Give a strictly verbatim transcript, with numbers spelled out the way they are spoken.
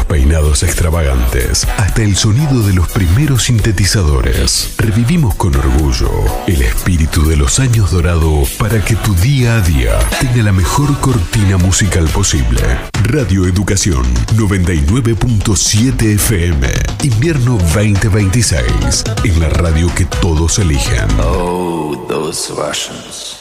peinados extravagantes hasta el sonido de los primeros sintetizadores, revivimos con orgullo el espíritu de los años dorados para que tu día a día tenga la mejor cortina musical posible. Radio Educación noventa y nueve punto siete F M, invierno veinte veintiséis, en la radio que todos eligen. Oh, those Russians.